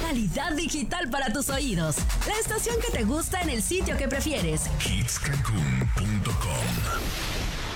Calidad digital para tus oídos. La estación que te gusta en el sitio que prefieres. Hitscancun.com